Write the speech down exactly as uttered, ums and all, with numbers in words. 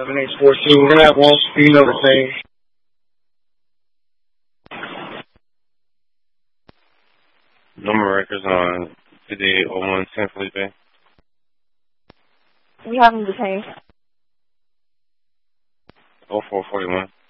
seven eight four two. We're going to have Wall Speed over thing. Number records on fifty-eight oh one San Felipe. We have him detained. oh four forty-one.